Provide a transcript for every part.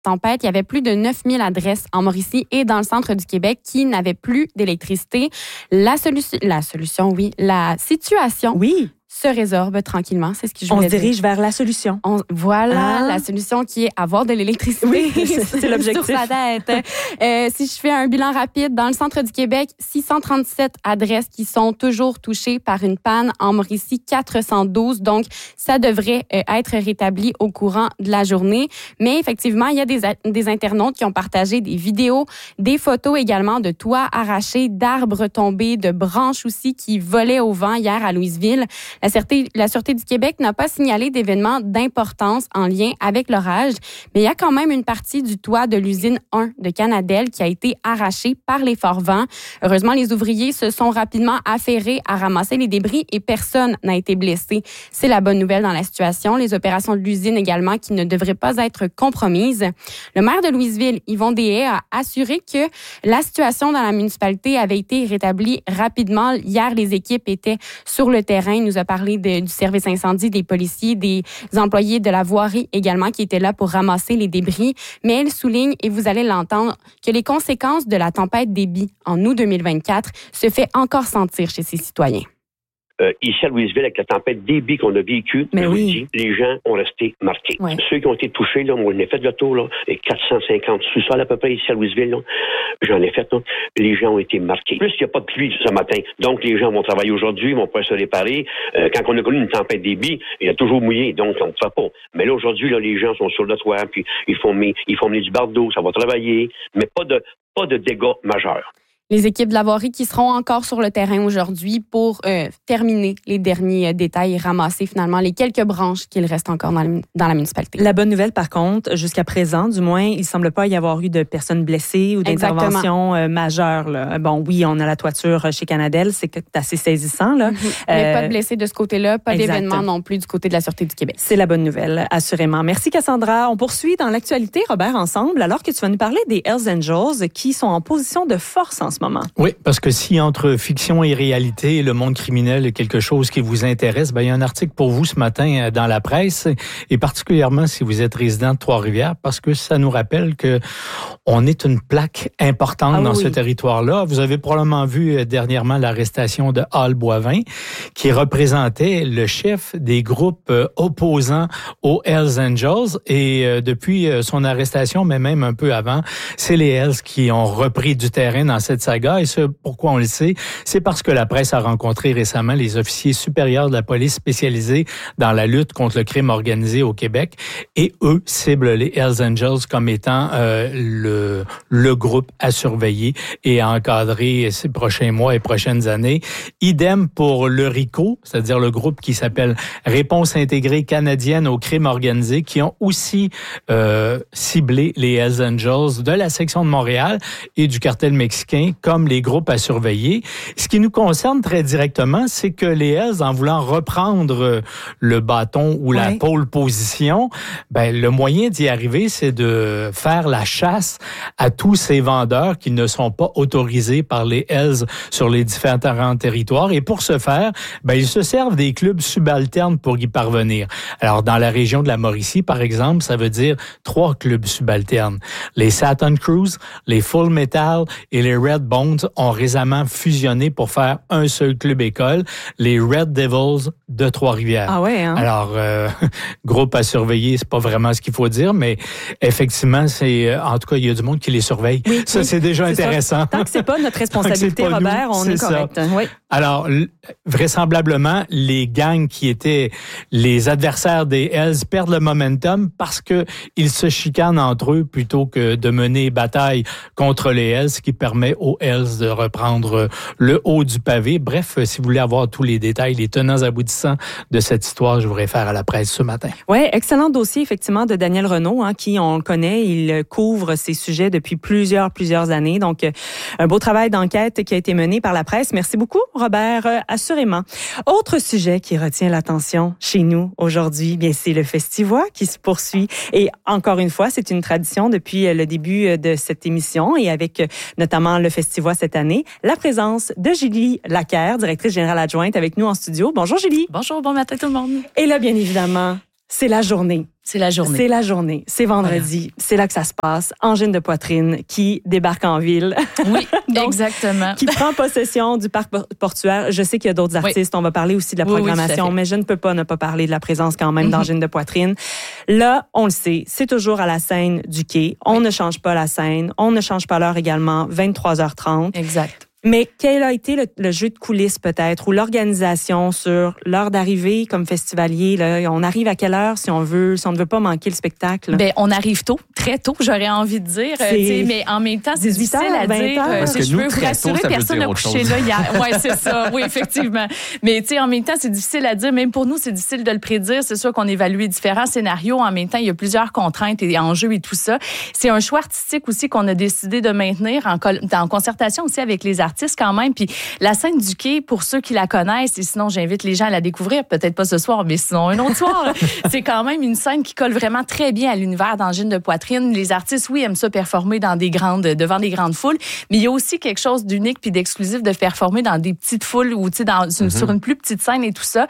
tempête, il y avait plus de 9000 adresses en Mauricie et dans le centre du Québec qui n'avaient plus d'électricité. La situation se résorbe tranquillement, c'est ce que je voulais dire. On se dirige vers la solution. La solution qui est avoir de l'électricité. Oui, c'est l'objectif. Sur sa tête. Si je fais un bilan rapide, dans le centre du Québec, 637 adresses qui sont toujours touchées par une panne. En Mauricie, 412. Donc, ça devrait être rétabli au courant de la journée. Mais effectivement, il y a des internautes qui ont partagé des vidéos, des photos également de toits arrachés, d'arbres tombés, de branches aussi qui volaient au vent hier à Louisville. La Sûreté du Québec n'a pas signalé d'événements d'importance en lien avec l'orage, mais il y a quand même une partie du toit de l'usine 1 de Canadel qui a été arrachée par les forts vents. Heureusement, les ouvriers se sont rapidement affairés à ramasser les débris et personne n'a été blessé. C'est la bonne nouvelle dans la situation. Les opérations de l'usine également qui ne devraient pas être compromises. Le maire de Louisville, Yvon Deshaies, a assuré que la situation dans la municipalité avait été rétablie rapidement. Hier, les équipes étaient sur le terrain. Il nous a parlé du service incendie, des policiers, des employés de la voirie également qui étaient là pour ramasser les débris. Mais elle souligne, et vous allez l'entendre, que les conséquences de la tempête Déby en août 2024 se fait encore sentir chez ses citoyens. Ici à Louisville, avec la tempête Déby qu'on a vécue, les gens ont resté marqués. Ouais. Ceux qui ont été touchés, là, moi, j'en ai fait le tour, là, et 450 sous-sols à peu près ici à Louisville, là, j'en ai fait, là, les gens ont été marqués. Plus, il n'y a pas de pluie ce matin. Donc, les gens vont travailler aujourd'hui, ils vont pouvoir se réparer. Quand on a connu une tempête Déby, il a toujours mouillé, donc on ne fait pas. Mais là, aujourd'hui, là, les gens sont sur le toit, puis ils font mener du bardeau, ça va travailler, mais pas de dégâts majeurs. Les équipes de la voirie qui seront encore sur le terrain aujourd'hui pour terminer les derniers détails et ramasser finalement les quelques branches qu'il reste encore dans la municipalité. La bonne nouvelle, par contre, jusqu'à présent, du moins, il ne semble pas y avoir eu de personnes blessées ou d'interventions majeures. Là. Bon, oui, on a la toiture chez Canadel, c'est assez saisissant. Là. Mais pas de blessés de ce côté-là, pas d'événements non plus du côté de la Sûreté du Québec. C'est la bonne nouvelle, assurément. Merci Cassandra. On poursuit dans l'actualité, Robert, ensemble, alors que tu vas nous parler des Hells Angels qui sont en position de force en ce moment. Oui, parce que si entre fiction et réalité, le monde criminel est quelque chose qui vous intéresse, il y a un article pour vous ce matin dans la presse, et particulièrement si vous êtes résident de Trois-Rivières, parce que ça nous rappelle que on est une plaque importante dans ce territoire-là. Vous avez probablement vu dernièrement l'arrestation de Hal Boivin, qui représentait le chef des groupes opposants aux Hells Angels, et depuis son arrestation, mais même un peu avant, c'est les Hells qui ont repris du terrain dans cette saga. Et ce, pourquoi on le sait, c'est parce que la presse a rencontré récemment les officiers supérieurs de la police spécialisés dans la lutte contre le crime organisé au Québec, et eux ciblent les Hells Angels comme étant le groupe à surveiller et à encadrer ces prochains mois et prochaines années. Idem pour le RICO, c'est-à-dire le groupe qui s'appelle Réponse intégrée canadienne au crime organisé, qui ont aussi ciblé les Hells Angels de la section de Montréal et du cartel mexicain comme les groupes à surveiller. Ce qui nous concerne très directement, c'est que les Hells, en voulant reprendre le bâton ou la pole position, le moyen d'y arriver, c'est de faire la chasse à tous ces vendeurs qui ne sont pas autorisés par les Hells sur les différents territoires. Et pour ce faire, ils se servent des clubs subalternes pour y parvenir. Alors, dans la région de la Mauricie, par exemple, ça veut dire 3 clubs subalternes. Les Saturn Cruise, les Full Metal et les Red Bones ont récemment fusionné pour faire un seul club école, les Red Devils de Trois-Rivières. Ah ouais, hein? Alors, groupe à surveiller, c'est pas vraiment ce qu'il faut dire, mais effectivement, en tout cas, il y a du monde qui les surveille. Oui, ça, c'est déjà intéressant. Ça. Tant que c'est pas notre responsabilité, pas Robert, on est correct. Oui. Alors, vraisemblablement, les gangs qui étaient les adversaires des Hells perdent le momentum parce que ils se chicanent entre eux plutôt que de mener bataille contre les Hells, ce qui permet aux Hells de reprendre le haut du pavé. Bref, si vous voulez avoir tous les détails, les tenants aboutissants de cette histoire, je vous réfère à la presse ce matin. Oui, excellent dossier, effectivement, de Daniel Renaud, qui, on le connaît, il couvre ces sujets depuis plusieurs années. Donc, un beau travail d'enquête qui a été mené par la presse. Merci beaucoup, Robert, assurément. Autre sujet qui retient l'attention chez nous aujourd'hui, bien, c'est le Festivois qui se poursuit. Et encore une fois, c'est une tradition depuis le début de cette émission et avec notamment le Festivois cette année, la présence de Julie Laquer, directrice générale adjointe avec nous en studio. Bonjour Julie. Bonjour, bon matin tout le monde. Et là, bien évidemment, c'est la journée C'est la journée. C'est la journée. C'est vendredi. Voilà. C'est là que ça se passe. Angine de poitrine qui débarque en ville. Oui, donc, exactement. Qui prend possession du parc portuaire. Je sais qu'il y a d'autres artistes. On va parler aussi de la programmation, mais je ne peux pas ne pas parler de la présence quand même d'angine de poitrine. Là, on le sait, c'est toujours à la scène du quai. On ne change pas la scène. On ne change pas l'heure également. 23h30. Exact. Mais quel a été le jeu de coulisses peut-être ou l'organisation sur l'heure d'arrivée comme festivalier? Là, on arrive à quelle heure si on ne veut pas manquer le spectacle? Ben, on arrive tôt, très tôt, j'aurais envie de dire. Mais en même temps, c'est difficile à dire. Parce que je veux vous rassurer, personne n'a couché là hier. Oui, c'est ça. Oui, effectivement. Mais en même temps, c'est difficile à dire. Même pour nous, c'est difficile de le prédire. C'est sûr qu'on évalue différents scénarios. En même temps, il y a plusieurs contraintes et enjeux et tout ça. C'est un choix artistique aussi qu'on a décidé de maintenir en concertation aussi avec les artistes quand même. Puis la scène du quai, pour ceux qui la connaissent, et sinon j'invite les gens à la découvrir, peut-être pas ce soir, mais sinon un autre soir, c'est quand même une scène qui colle vraiment très bien à l'univers d'angine de poitrine. Les artistes, oui, aiment ça performer devant des grandes foules, mais il y a aussi quelque chose d'unique puis d'exclusif de performer dans des petites foules ou sur une plus petite scène et tout ça.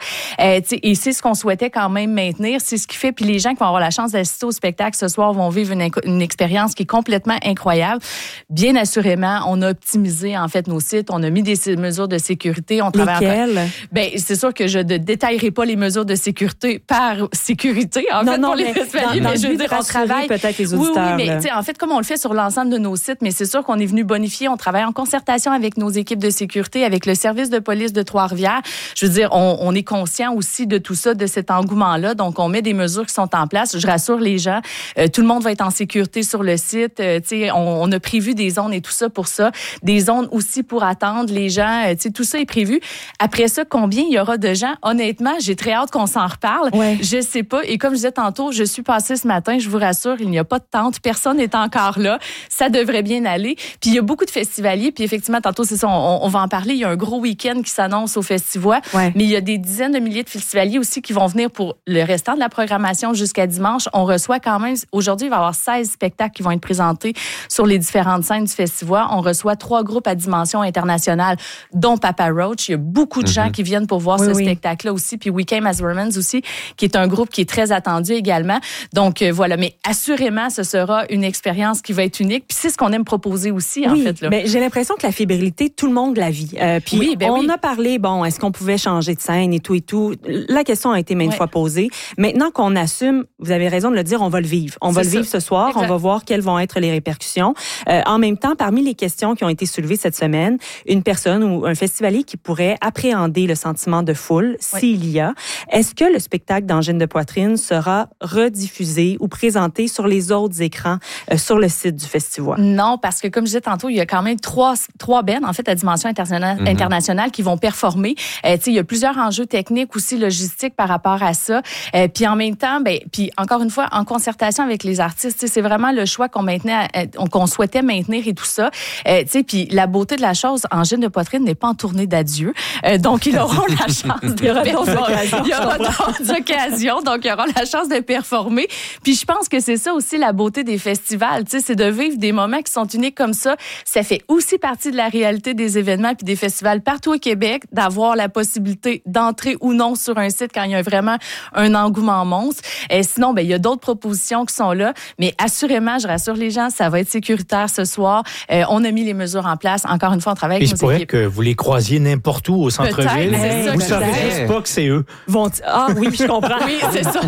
Et c'est ce qu'on souhaitait quand même maintenir. C'est ce qui fait, puis les gens qui vont avoir la chance d'assister au spectacle ce soir vont vivre une expérience qui est complètement incroyable. Bien assurément, on a optimisé en fait nos sites, on a mis des mesures de sécurité. On travaille. Lesquelles? Ben, c'est sûr que je ne détaillerai pas les mesures de sécurité par sécurité. Pour les festivaliers, mais je veux dire, on travaille. Peut-être les auditeurs. Oui, mais en fait, comme on le fait sur l'ensemble de nos sites, mais c'est sûr qu'on est venu bonifier. On travaille en concertation avec nos équipes de sécurité, avec le service de police de Trois-Rivières. Je veux dire, on est conscient aussi de tout ça, de cet engouement-là. Donc, on met des mesures qui sont en place. Je rassure les gens. Tout le monde va être en sécurité sur le site. On a prévu des zones et tout ça pour ça. Des zones aussi pour attendre les gens. Tout ça est prévu. Après ça, combien il y aura de gens? Honnêtement, j'ai très hâte qu'on s'en reparle. Ouais. Je sais pas. Et comme je disais tantôt, je suis passée ce matin, je vous rassure, il n'y a pas de tente. Personne n'est encore là. Ça devrait bien aller. Puis il y a beaucoup de festivaliers. Puis effectivement, tantôt, c'est ça, on va en parler. Il y a un gros week-end qui s'annonce au Festivois. Ouais. Mais il y a des dizaines de milliers de festivaliers aussi qui vont venir pour le restant de la programmation jusqu'à dimanche. On reçoit quand même, aujourd'hui, il va y avoir 16 spectacles qui vont être présentés sur les différentes scènes du Festivois. On reçoit 3 groupes à dimension internationale, dont Papa Roach. Il y a beaucoup de gens qui viennent pour voir ce spectacle-là aussi. Puis We Came as Romans aussi, qui est un groupe qui est très attendu également. Donc, voilà. Mais assurément, ce sera une expérience qui va être unique. Puis c'est ce qu'on aime proposer aussi, en fait. Là. Mais j'ai l'impression que la fébrilité, tout le monde la vit. Puis on a parlé, est-ce qu'on pouvait changer de scène et tout et tout. La question a été maintes fois posée. Maintenant qu'on assume, vous avez raison de le dire, on va le vivre. On va le vivre ce soir. Exact. On va voir quelles vont être les répercussions. En même temps, parmi les questions qui ont été soulevées cette semaine, une personne ou un festivalier qui pourrait appréhender le sentiment de foule, s'il y a. Est-ce que le spectacle d'angine de poitrine sera rediffusé ou présenté sur les autres écrans sur le site du Festivois? Non, parce que comme je disais tantôt, il y a quand même trois bands, en fait, à dimension internationale qui vont performer. Il y a plusieurs enjeux techniques aussi, logistiques par rapport à ça. Puis en même temps, puis encore une fois, en concertation avec les artistes, c'est vraiment le choix qu'on souhaitait maintenir et tout ça. Puis la beauté de la chose, Angine de poitrine n'est pas en tournée d'adieu. Donc, ils auront la chance de performer. Il y aura d'autres occasions. Donc, ils auront la chance de performer. Puis, je pense que c'est ça aussi la beauté des festivals. C'est de vivre des moments qui sont uniques comme ça. Ça fait aussi partie de la réalité des événements puis des festivals partout au Québec, d'avoir la possibilité d'entrer ou non sur un site quand il y a vraiment un engouement monstre. Sinon, il y a d'autres propositions qui sont là. Mais assurément, je rassure les gens, ça va être sécuritaire ce soir. On a mis les mesures en place. Encore une fois, on travaille avec nos équipes. Il se pourrait que vous les croisiez n'importe où au centre-ville. Vous ne savez juste pas que c'est eux. Oui, je comprends. Oui, c'est ça.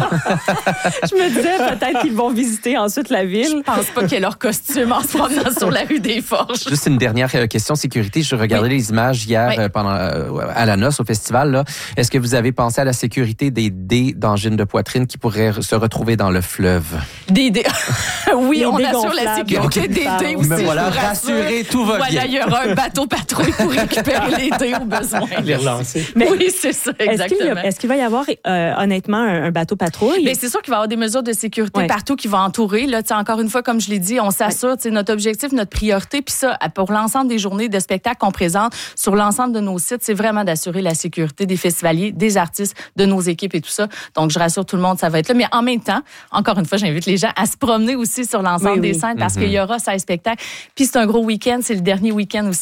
Je me disais peut-être qu'ils vont visiter ensuite la ville. Je pense pas qu'il y ait leur costume en se promenant sur la rue des Forges. Juste une dernière question sécurité. Je regardais les images hier à la noce au festival. Là. Est-ce que vous avez pensé à la sécurité des dés d'angine de poitrine qui pourraient se retrouver dans le fleuve? Des dés. Oui, on assure la sécurité des dés aussi. Mais voilà, rassurez, tout va bien. Voilà, il y aura un bateau patrouille pour récupérer les dés au besoin. Les relancer. Oui, c'est ça, exactement. Est-ce qu'il va y avoir, honnêtement, un bateau patrouille? Bien, c'est sûr qu'il va y avoir des mesures de sécurité partout qui vont entourer. Là, encore une fois, comme je l'ai dit, on s'assure, notre objectif, notre priorité, puis ça, pour l'ensemble des journées de spectacle qu'on présente sur l'ensemble de nos sites, c'est vraiment d'assurer la sécurité des festivaliers, des artistes, de nos équipes et tout ça. Donc, je rassure tout le monde, ça va être là. Mais en même temps, encore une fois, j'invite les gens à se promener aussi sur l'ensemble des scènes parce qu'il y aura 16 spectacles. Puis c'est un gros week-end, c'est le dernier week-end aussi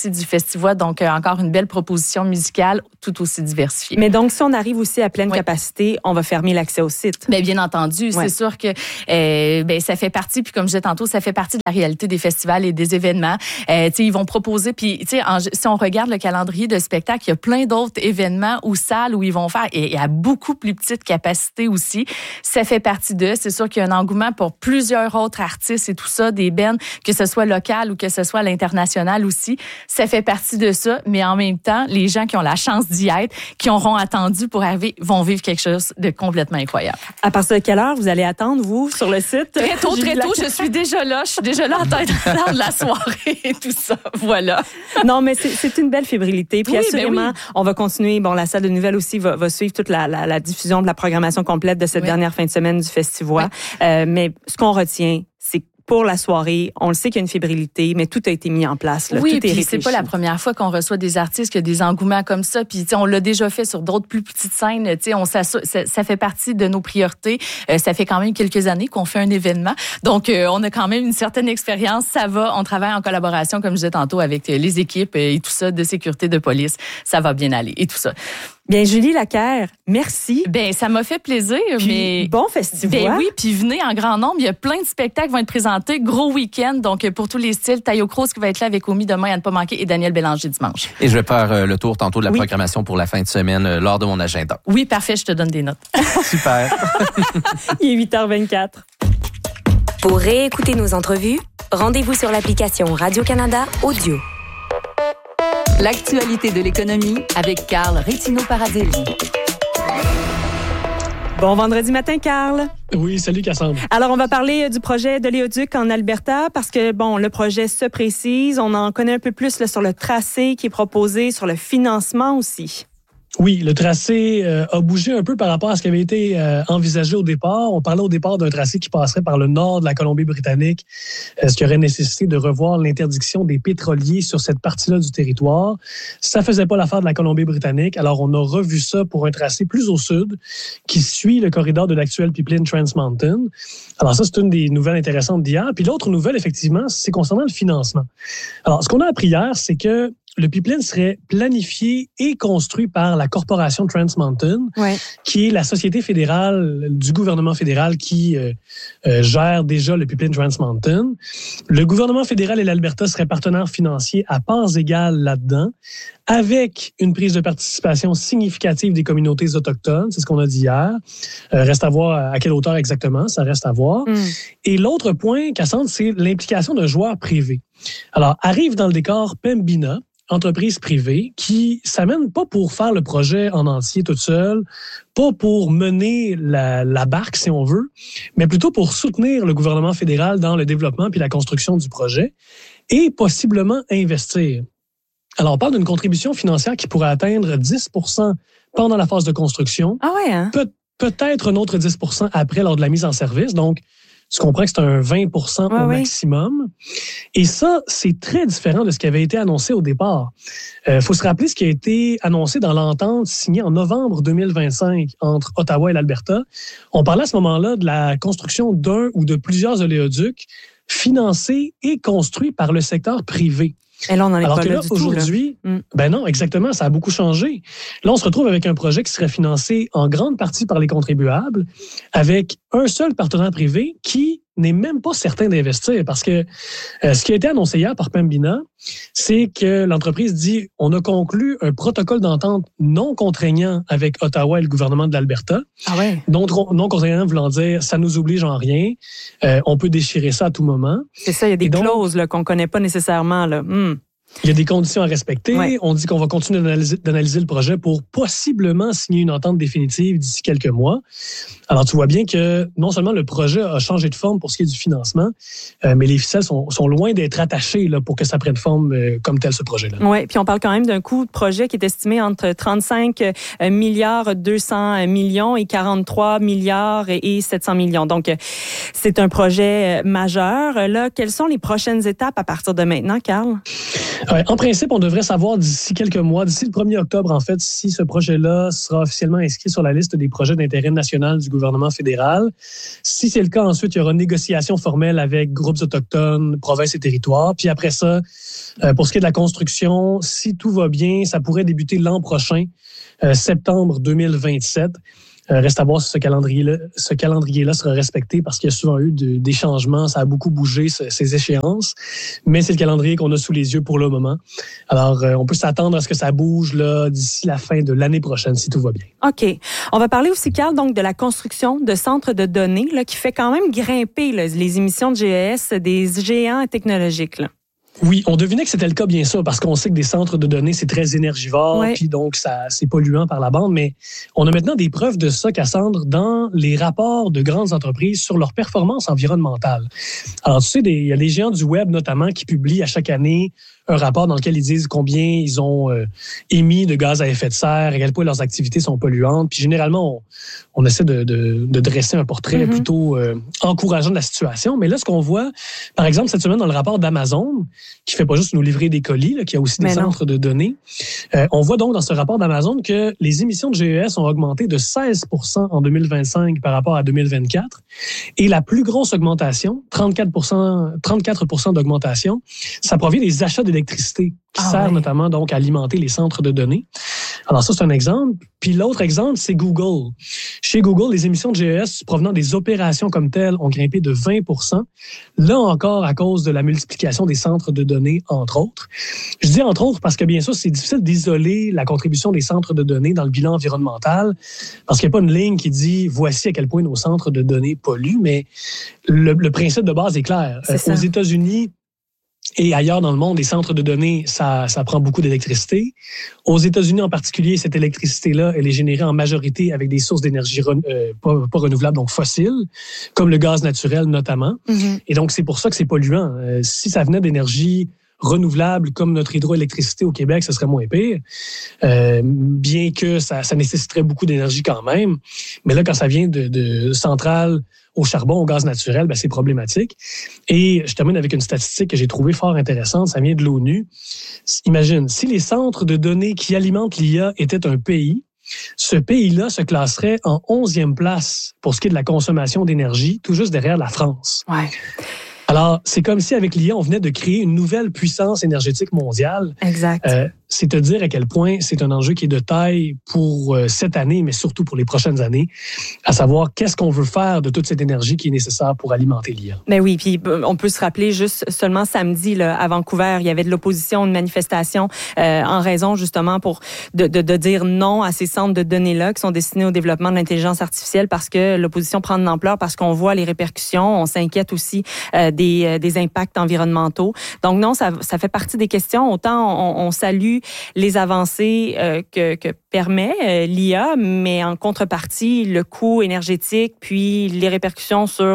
aussi du festival. Donc, encore une belle proposition musicale tout aussi diversifiée. Mais donc, si on arrive aussi à pleine capacité, on va fermer l'accès au site. Bien entendu. C'est sûr que ça fait partie, puis comme je disais tantôt, ça fait partie de la réalité des festivals et des événements. Ils vont proposer, puis si on regarde le calendrier de spectacles, il y a plein d'autres événements ou salles où ils vont faire, et à beaucoup plus petite capacité aussi. Ça fait partie d'eux. C'est sûr qu'il y a un engouement pour plusieurs autres artistes et tout ça, des bands, que ce soit local ou que ce soit à l'international aussi. Ça fait partie de ça, mais en même temps, les gens qui ont la chance d'y être, qui auront attendu pour arriver, vont vivre quelque chose de complètement incroyable. À partir de quelle heure vous allez attendre, vous, sur le site? Très tôt, je suis déjà là. Je suis déjà là en tête de la soirée et tout ça. Voilà. Non, mais c'est une belle fébrilité. Puis assurément, on va continuer. Bon, la salle de nouvelles aussi va suivre toute la diffusion de la programmation complète de cette dernière fin de semaine du festival. Mais ce qu'on retient, c'est pour la soirée, on le sait qu'il y a une fébrilité, mais tout a été mis en place. Là. Oui, tout est puis c'est pas la première fois qu'on reçoit des artistes qui ont des engouements comme ça. Puis on l'a déjà fait sur d'autres plus petites scènes. Ça fait partie de nos priorités. Ça fait quand même quelques années qu'on fait un événement. Donc, on a quand même une certaine expérience. Ça va. On travaille en collaboration, comme je disais tantôt, avec les équipes et tout ça de sécurité, de police. Ça va bien aller et tout ça. Bien, Julie Laquerre, merci. Ça m'a fait plaisir. Puis, mais bon festival. Oui, puis venez en grand nombre. Il y a plein de spectacles qui vont être présentés. Gros week-end. Donc, pour tous les styles, Tayo Cruz qui va être là avec Omi demain à ne pas manquer et Daniel Bélanger dimanche. Et je vais faire le tour tantôt de la programmation pour la fin de semaine lors de mon agenda. Oui, parfait. Je te donne des notes. Super. Il est 8h24. Pour réécouter nos entrevues, rendez-vous sur l'application Radio-Canada Audio. L'actualité de l'économie avec Carl Rétino-Parazelli. Bon vendredi matin, Carl. Oui, salut Cassandre. Alors, on va parler du projet d'oléoduc en Alberta parce que, le projet se précise. On en connaît un peu plus là, sur le tracé qui est proposé, sur le financement aussi. Oui, le tracé a bougé un peu par rapport à ce qui avait été envisagé au départ. On parlait au départ d'un tracé qui passerait par le nord de la Colombie-Britannique, ce qui aurait nécessité de revoir l'interdiction des pétroliers sur cette partie-là du territoire. Ça faisait pas l'affaire de la Colombie-Britannique, alors on a revu ça pour un tracé plus au sud qui suit le corridor de l'actuel pipeline Trans Mountain. Alors ça, c'est une des nouvelles intéressantes d'hier. Puis l'autre nouvelle, effectivement, c'est concernant le financement. Alors, ce qu'on a appris hier, c'est que le pipeline serait planifié et construit par la corporation Trans Mountain, qui est la société fédérale du gouvernement fédéral qui gère déjà le pipeline Trans Mountain. Le gouvernement fédéral et l'Alberta seraient partenaires financiers à parts égales là-dedans, avec une prise de participation significative des communautés autochtones. C'est ce qu'on a dit hier. Reste à voir à quelle hauteur exactement, ça reste à voir. Et l'autre point, Cassandre, c'est l'implication de joueurs privés. Alors, arrive dans le décor Pembina, entreprise privée qui s'amène pas pour faire le projet en entier toute seule, pas pour mener la barque, si on veut, mais plutôt pour soutenir le gouvernement fédéral dans le développement puis la construction du projet et possiblement investir. Alors, on parle d'une contribution financière qui pourrait atteindre 10% pendant la phase de construction. Ah ouais, hein? Peut-être un autre 10% après lors de la mise en service. Donc, tu comprends que c'est un 20% au maximum. Et ça, c'est très différent de ce qui avait été annoncé au départ. Faut se rappeler ce qui a été annoncé dans l'entente signée en novembre 2025 entre Ottawa et l'Alberta. On parlait à ce moment-là de la construction d'un ou de plusieurs oléoducs financés et construits par le secteur privé. Et là, on en est Alors pas que là là, du tout, aujourd'hui, non, exactement, ça a beaucoup changé. Là, on se retrouve avec un projet qui serait financé en grande partie par les contribuables, avec un seul partenaire privé qui n'est même pas certain d'investir parce que ce qui a été annoncé hier par Pembina, c'est que l'entreprise dit on a conclu un protocole d'entente non contraignant avec Ottawa et le gouvernement de l'Alberta. Ah ouais. Non contraignant voulant dire ça nous oblige en rien, on peut déchirer ça à tout moment. C'est ça, il y a des clauses là, qu'on connaît pas nécessairement là. Il y a des conditions à respecter. Ouais. On dit qu'on va continuer d'analyser le projet pour possiblement signer une entente définitive d'ici quelques mois. Alors, tu vois bien que non seulement le projet a changé de forme pour ce qui est du financement, mais les ficelles sont loin d'être attachées là, pour que ça prenne forme comme tel, ce projet-là. Oui, puis on parle quand même d'un coût de projet qui est estimé entre 35 milliards 200 millions et 43 milliards et 700 millions. Donc, c'est un projet majeur. Là, quelles sont les prochaines étapes à partir de maintenant, Carl? En principe, on devrait savoir d'ici quelques mois, d'ici le 1er octobre, en fait, si ce projet-là sera officiellement inscrit sur la liste des projets d'intérêt national du gouvernement fédéral. Si c'est le cas, ensuite, il y aura une négociation formelle avec groupes autochtones, provinces et territoires. Puis après ça, pour ce qui est de la construction, si tout va bien, ça pourrait débuter l'an prochain, septembre 2027. Reste à voir si ce calendrier-là sera respecté parce qu'il y a souvent eu des changements. Ça a beaucoup bougé, ces échéances. Mais c'est le calendrier qu'on a sous les yeux pour le moment. Alors, on peut s'attendre à ce que ça bouge là d'ici la fin de l'année prochaine, si tout va bien. OK. On va parler aussi, Carl, donc de la construction de centres de données là, qui fait quand même grimper là, les émissions de GES des géants technologiques. Là. Oui, on devinait que c'était le cas, bien sûr, parce qu'on sait que des centres de données, c'est très énergivore, puis donc c'est polluant par la bande, mais on a maintenant des preuves de ça, Cassandre, dans les rapports de grandes entreprises sur leur performance environnementale. Alors, tu sais, il y a les géants du web, notamment, qui publient à chaque année un rapport dans lequel ils disent combien ils ont émis de gaz à effet de serre, à quel point leurs activités sont polluantes. Puis généralement, on essaie de dresser un portrait plutôt encourageant de la situation. Mais là, ce qu'on voit, par exemple, cette semaine, dans le rapport d'Amazon, qui fait pas juste nous livrer des colis, là, qui a aussi des centres de données, on voit donc dans ce rapport d'Amazon que les émissions de GES ont augmenté de 16% en 2025 par rapport à 2024. Et la plus grosse augmentation, 34% d'augmentation, ça provient des achats d'électricité qui sert notamment donc à alimenter les centres de données. Alors ça, c'est un exemple. Puis l'autre exemple, c'est Google. Chez Google, les émissions de GES provenant des opérations comme telles ont grimpé de 20%. Là encore, à cause de la multiplication des centres de données, entre autres. Je dis entre autres parce que, bien sûr, c'est difficile d'isoler la contribution des centres de données dans le bilan environnemental parce qu'il n'y a pas une ligne qui dit « voici à quel point nos centres de données polluent », mais le principe de base est clair. Aux États-Unis, et ailleurs dans le monde, les centres de données, ça prend beaucoup d'électricité. Aux États-Unis en particulier, cette électricité-là, elle est générée en majorité avec des sources d'énergie pas renouvelables, donc fossiles, comme le gaz naturel notamment. Et donc, c'est pour ça que c'est polluant. Si ça venait d'énergie renouvelable comme notre hydroélectricité au Québec, ce serait moins pire, bien que ça nécessiterait beaucoup d'énergie quand même. Mais là, quand ça vient de centrales au charbon, au gaz naturel, c'est problématique. Et je termine avec une statistique que j'ai trouvée fort intéressante. Ça vient de l'ONU. Imagine, si les centres de données qui alimentent l'IA étaient un pays, ce pays-là se classerait en 11e place pour ce qui est de la consommation d'énergie, tout juste derrière la France. Ouais. Alors, c'est comme si avec l'IA, on venait de créer une nouvelle puissance énergétique mondiale. Exact. C'est te dire à quel point c'est un enjeu qui est de taille pour cette année, mais surtout pour les prochaines années, à savoir qu'est-ce qu'on veut faire de toute cette énergie qui est nécessaire pour alimenter l'IA. Ben oui, puis on peut se rappeler juste seulement samedi là, à Vancouver, il y avait de l'opposition, une manifestation en raison justement de dire non à ces centres de données-là qui sont destinés au développement de l'intelligence artificielle parce que l'opposition prend de l'ampleur, parce qu'on voit les répercussions, on s'inquiète aussi des impacts environnementaux. Donc non, ça fait partie des questions. Autant on salue les avancées que permet l'IA, mais en contrepartie, le coût énergétique, puis les répercussions sur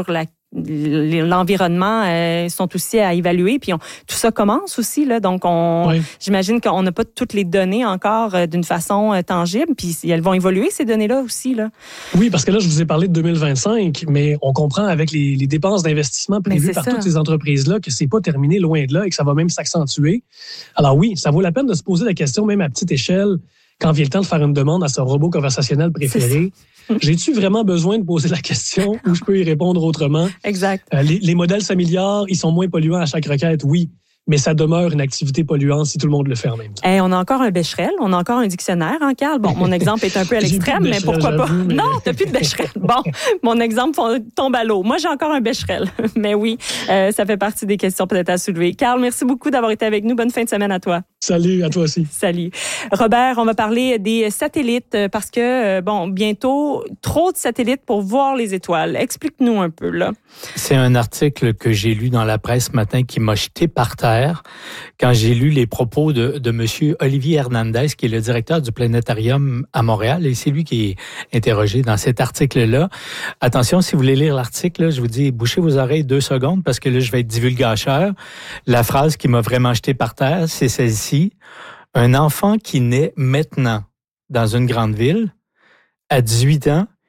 l'environnement sont aussi à évaluer. Puis tout ça commence aussi, là. Donc, j'imagine qu'on n'a pas toutes les données encore d'une façon tangible. Puis elles vont évoluer, ces données-là aussi, là. Oui, parce que là, je vous ai parlé de 2025, mais on comprend avec les dépenses d'investissement prévues par toutes ces entreprises-là que c'est pas terminé loin de là et que ça va même s'accentuer. Alors oui, ça vaut la peine de se poser la question, même à petite échelle, quand vient le temps de faire une demande à son robot conversationnel préféré. J'ai-tu vraiment besoin de poser la question ou je peux y répondre autrement? Exact. Les modèles s'améliorent, ils sont moins polluants à chaque requête, oui. Mais ça demeure une activité polluante si tout le monde le fait en même temps. On a encore un Becherel, on a encore un dictionnaire, hein, Carl? Bon, mon exemple est un peu à l'extrême, mais pourquoi pas? Mais... Non, t'as plus de Becherel. Bon, mon exemple tombe à l'eau. Moi, j'ai encore un Becherel. Mais oui, ça fait partie des questions peut-être à soulever. Carl, merci beaucoup d'avoir été avec nous. Bonne fin de semaine à toi. Salut, à toi aussi. Salut. Robert, on va parler des satellites parce que, bientôt, trop de satellites pour voir les étoiles. Explique-nous un peu, là. C'est un article que j'ai lu dans la presse ce matin qui m'a jeté par terre quand j'ai lu les propos de M. Olivier Hernandez, qui est le directeur du Planétarium à Montréal, et c'est lui qui est interrogé dans cet article-là. Attention, si vous voulez lire l'article, je vous dis, bouchez vos oreilles 2 secondes, parce que là, je vais être divulgateur. La phrase qui m'a vraiment jeté par terre, c'est celle-ci. Un enfant qui naît maintenant dans une grande ville, à 18 ans,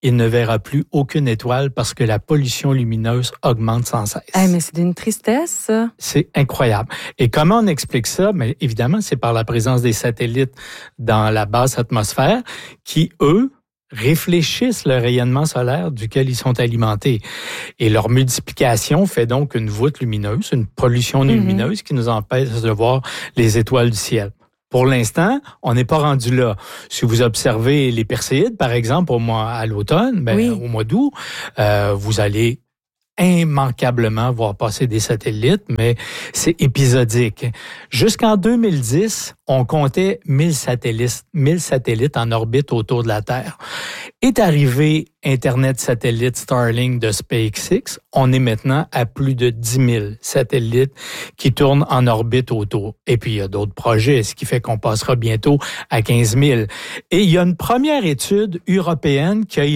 il ne verra plus aucune étoile parce que la pollution lumineuse augmente sans cesse. Mais c'est d'une tristesse, ça. C'est incroyable. Et comment on explique ça? Mais évidemment, c'est par la présence des satellites dans la basse atmosphère qui, eux, réfléchissent le rayonnement solaire duquel ils sont alimentés. Et leur multiplication fait donc une voûte lumineuse, une pollution lumineuse qui nous empêche de voir les étoiles du ciel. Pour l'instant, on n'est pas rendu là. Si vous observez les Perséides, par exemple, à l'automne, au mois d'août, vous allez immanquablement voir passer des satellites, mais c'est épisodique. Jusqu'en 2010, on comptait 1000 satellites en orbite autour de la Terre. Est arrivé Internet satellite Starlink de SpaceX, on est maintenant à plus de 10 000 satellites qui tournent en orbite autour. Et puis, il y a d'autres projets, ce qui fait qu'on passera bientôt à 15 000. Et il y a une première étude européenne qui a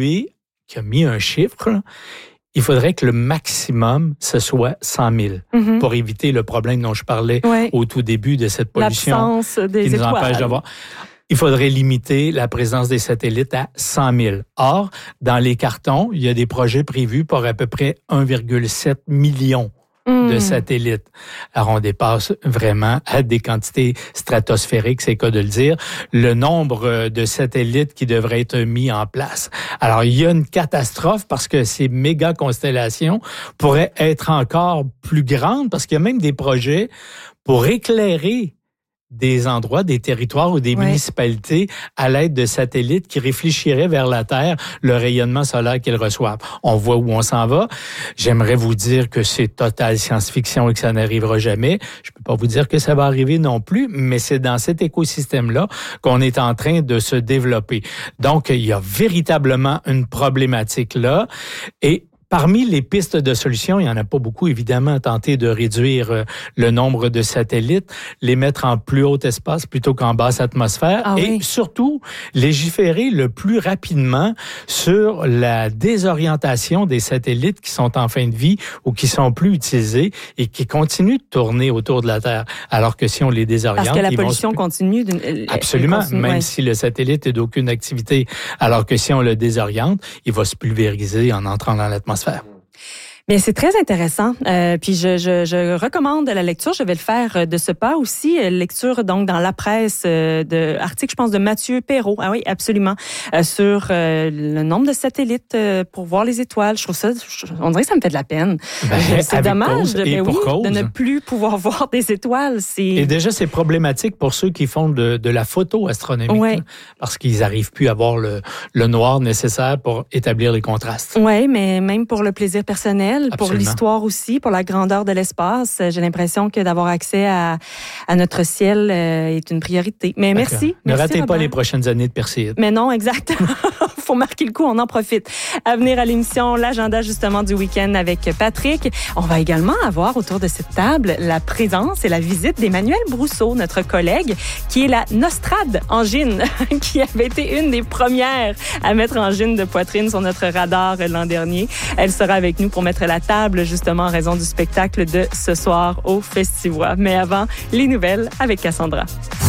mis un chiffre, là. Il faudrait que le maximum, ce soit 100 000 pour éviter le problème dont je parlais au tout début de cette pollution qui nous empêche d'avoir. Il faudrait limiter la présence des satellites à 100 000. Or, dans les cartons, il y a des projets prévus pour à peu près 1,7 million de satellites. Alors, on dépasse vraiment à des quantités stratosphériques, c'est le cas de le dire, le nombre de satellites qui devraient être mis en place. Alors, il y a une catastrophe parce que ces méga constellations pourraient être encore plus grandes parce qu'il y a même des projets pour éclairer des endroits, des territoires ou des municipalités à l'aide de satellites qui réfléchiraient vers la Terre le rayonnement solaire qu'ils reçoivent. On voit où on s'en va. J'aimerais vous dire que c'est total science-fiction et que ça n'arrivera jamais. Je peux pas vous dire que ça va arriver non plus, mais c'est dans cet écosystème-là qu'on est en train de se développer. Donc, il y a véritablement une problématique là et parmi les pistes de solutions, il n'y en a pas beaucoup, évidemment, tenter de réduire le nombre de satellites, les mettre en plus haut espace plutôt qu'en basse atmosphère et surtout légiférer le plus rapidement sur la désorientation des satellites qui sont en fin de vie ou qui sont plus utilisés et qui continuent de tourner autour de la Terre. Alors que si on les désoriente... Parce que la pollution continue. Absolument, même si le satellite est d'aucune activité. Alors que si on le désoriente, il va se pulvériser en entrant dans l'atmosphère. Bien, c'est très intéressant. Puis je recommande la lecture. Je vais le faire de ce pas aussi. Lecture donc dans la presse de article, je pense, de Mathieu Perrault. Ah oui, absolument. Sur le nombre de satellites pour voir les étoiles. Je trouve ça, on dirait que ça me fait de la peine. C'est dommage de ne plus pouvoir voir des étoiles. Et déjà, c'est problématique pour ceux qui font de la photo astronomique. Parce qu'ils n'arrivent plus à voir le noir nécessaire pour établir les contrastes. Oui, mais même pour le plaisir personnel, pour Absolument. l'histoire aussi, pour la grandeur de l'espace. J'ai l'impression que d'avoir accès à notre ciel est une priorité. Mais merci. Ne ratez Robert. pas les prochaines années de Perséide. Mais non, exactement. Faut marquer le coup, on en profite. À venir à l'émission, l'agenda justement du week-end avec Patrick. On va également avoir autour de cette table la présence et la visite d'Emmanuelle Brousseau, notre collègue, qui est la nostrade en gine, qui avait été une des premières à mettre en gine de poitrine sur notre radar l'an dernier. Elle sera avec nous pour mettre la table justement en raison du spectacle de ce soir au Festivois. Mais avant, les nouvelles avec Cassandra.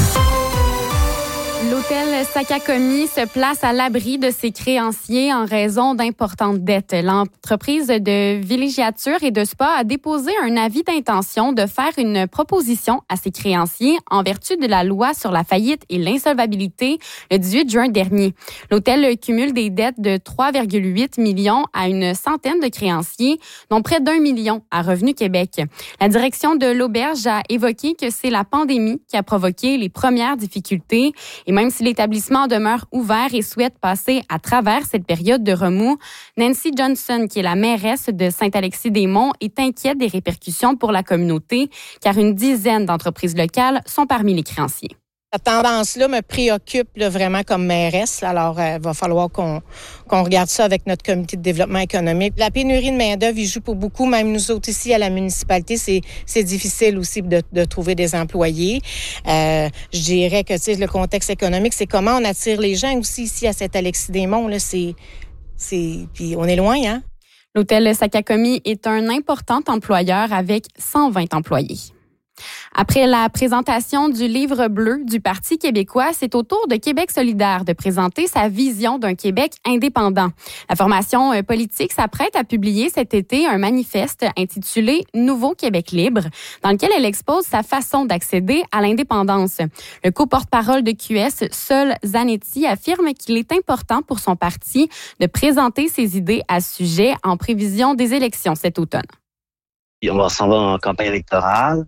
L'hôtel Sakakomi se place à l'abri de ses créanciers en raison d'importantes dettes. L'entreprise de villégiature et de spa a déposé un avis d'intention de faire une proposition à ses créanciers en vertu de la loi sur la faillite et l'insolvabilité le 18 juin dernier. L'hôtel cumule des dettes de 3,8 millions à une centaine de créanciers, dont près d'1 million à Revenu Québec. La direction de l'auberge a évoqué que c'est la pandémie qui a provoqué les premières difficultés. Et même si l'établissement demeure ouvert et souhaite passer à travers cette période de remous, Nancy Johnson, qui est la mairesse de Saint-Alexis-des-Monts, est inquiète des répercussions pour la communauté, car une dizaine d'entreprises locales sont parmi les créanciers. Cette tendance-là me préoccupe là, vraiment comme mairesse. Alors, il va falloir qu'on regarde ça avec notre comité de développement économique. La pénurie de main-d'œuvre, il joue pour beaucoup. Même nous autres ici à la municipalité, c'est difficile aussi de trouver des employés. Je dirais que le contexte économique, c'est comment on attire les gens aussi ici à Saint-Alexis-des-Monts. Là, puis on est loin, hein? L'hôtel Sakakomi est un important employeur avec 120 employés. Après la présentation du livre bleu du Parti québécois, c'est au tour de Québec solidaire de présenter sa vision d'un Québec indépendant. La formation politique s'apprête à publier cet été un manifeste intitulé « Nouveau Québec libre », dans lequel elle expose sa façon d'accéder à l'indépendance. Le co-porte-parole de QS, Sol Zanetti, affirme qu'il est important pour son parti de présenter ses idées à ce sujet en prévision des élections cet automne. On s'en va en campagne électorale.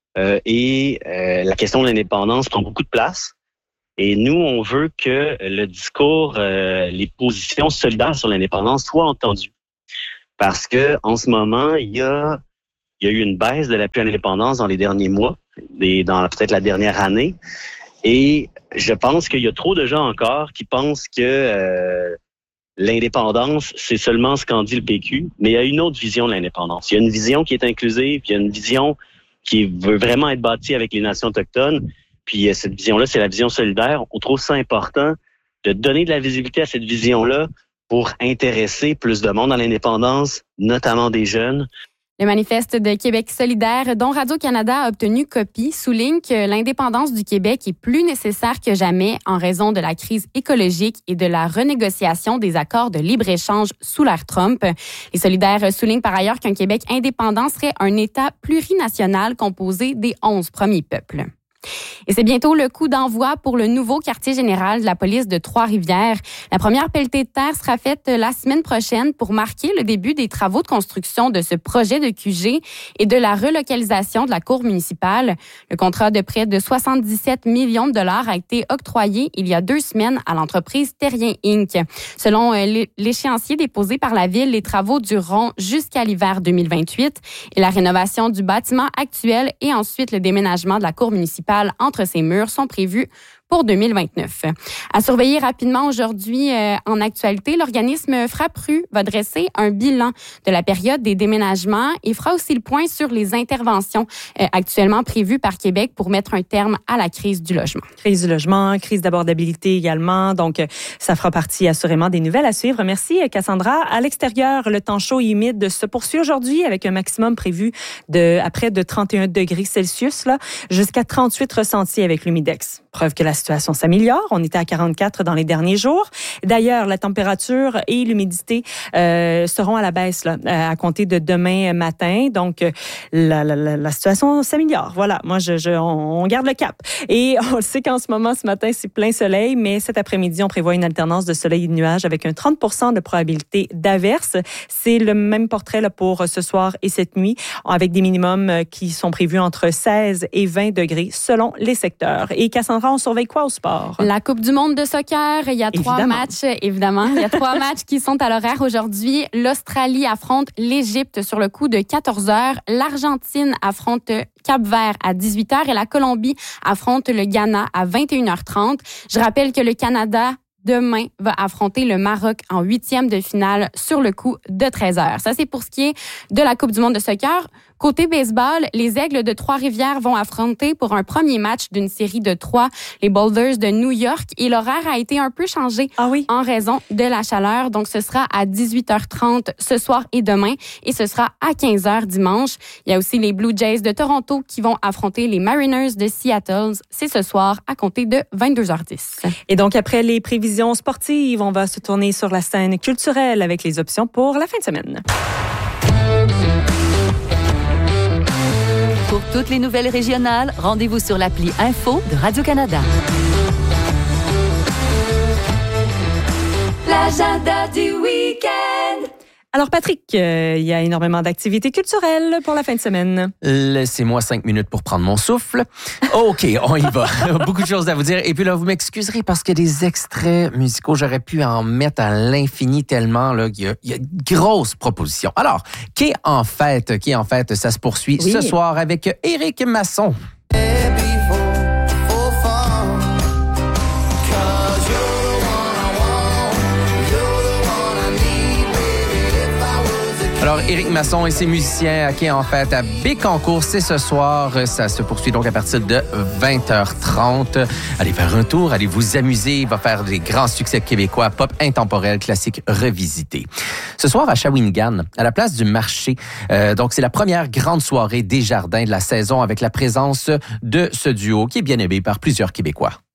La question de l'indépendance prend beaucoup de place. Et nous, on veut que le discours, les positions solidaires sur l'indépendance soient entendues. Parce que en ce moment, il y a eu une baisse de l'appui à l'indépendance dans les derniers mois, dans peut-être la dernière année. Et je pense qu'il y a trop de gens encore qui pensent que l'indépendance, c'est seulement ce qu'en dit le PQ. Mais il y a une autre vision de l'indépendance. Il y a une vision qui est inclusive, il y a une vision qui veut vraiment être bâti avec les nations autochtones. Puis cette vision-là, c'est la vision solidaire. On trouve ça important de donner de la visibilité à cette vision-là pour intéresser plus de monde à l'indépendance, notamment des jeunes. Le manifeste de Québec solidaire, dont Radio-Canada a obtenu copie, souligne que l'indépendance du Québec est plus nécessaire que jamais en raison de la crise écologique et de la renégociation des accords de libre-échange sous l'ère Trump. Les solidaires soulignent par ailleurs qu'un Québec indépendant serait un État plurinational composé des 11 premiers peuples. Et c'est bientôt le coup d'envoi pour le nouveau quartier général de la police de Trois-Rivières. La première pelletée de terre sera faite la semaine prochaine pour marquer le début des travaux de construction de ce projet de QG et de la relocalisation de la cour municipale. Le contrat de près de 77 millions de dollars a été octroyé il y a 2 semaines à l'entreprise Terrien Inc. Selon l'échéancier déposé par la Ville, les travaux dureront jusqu'à l'hiver 2028 et la rénovation du bâtiment actuel et ensuite le déménagement de la cour municipale entre ces murs sont prévus pour 2029. À surveiller rapidement aujourd'hui en actualité, l'organisme Frappru va dresser un bilan de la période des déménagements et fera aussi le point sur les interventions actuellement prévues par Québec pour mettre un terme à la crise du logement. Crise du logement, crise d'abordabilité également. Donc, ça fera partie assurément des nouvelles à suivre. Merci, Cassandra. À l'extérieur, le temps chaud et humide se poursuit aujourd'hui avec un maximum prévu à près de 31 degrés Celsius, là, jusqu'à 38 ressentis avec l'humidex. Preuve que la situation s'améliore. On était à 44 dans les derniers jours. D'ailleurs, la température et l'humidité seront à la baisse là, à compter de demain matin. Donc, la situation s'améliore. Voilà, moi, on garde le cap. Et on sait qu'en ce moment, ce matin, c'est plein soleil, mais cet après-midi, on prévoit une alternance de soleil et de nuages avec un 30% de probabilité d'averse. C'est le même portrait là, pour ce soir et cette nuit, avec des minimums qui sont prévus entre 16 et 20 degrés selon les secteurs. Et Cassandra, on surveille quoi au sport? La Coupe du monde de soccer. Il y a 3 matchs, évidemment. Il y a 3 matchs qui sont à l'horaire aujourd'hui. L'Australie affronte l'Égypte sur le coup de 14h. L'Argentine affronte Cap-Vert à 18h et la Colombie affronte le Ghana à 21h30. Je rappelle que le Canada demain va affronter le Maroc en 8e de finale sur le coup de 13h. Ça, c'est pour ce qui est de la Coupe du monde de soccer. Côté baseball, les Aigles de Trois-Rivières vont affronter pour un premier match d'une série de 3 les Boulders de New York et l'horaire a été un peu changé en raison de la chaleur. Donc, ce sera à 18h30 ce soir et demain et ce sera à 15h dimanche. Il y a aussi les Blue Jays de Toronto qui vont affronter les Mariners de Seattle. C'est ce soir à compter de 22h10. Et donc, après les prévisions sportives, on va se tourner sur la scène culturelle avec les options pour la fin de semaine. Pour toutes les nouvelles régionales, rendez-vous sur l'appli Info de Radio-Canada. L'agenda du week-end. Alors, Patrick, il y a énormément d'activités culturelles pour la fin de semaine. Laissez-moi 5 minutes pour prendre mon souffle. OK, on y va. Beaucoup de choses à vous dire. Et puis là, vous m'excuserez parce que des extraits musicaux, j'aurais pu en mettre à l'infini tellement là, il y a une grosse proposition. Alors, qui est en fête, ça se poursuit ce soir avec Éric Masson. Alors, Éric Masson et ses musiciens qui est en fête à Bécancour, c'est ce soir. Ça se poursuit donc à partir de 20h30. Allez faire un tour, allez vous amuser. Il va faire des grands succès québécois, pop intemporel, classique revisité. ce soir à Shawinigan, à la place du marché. Donc, c'est la première grande soirée des jardins de la saison avec la présence de ce duo qui est bien aimé par plusieurs Québécois.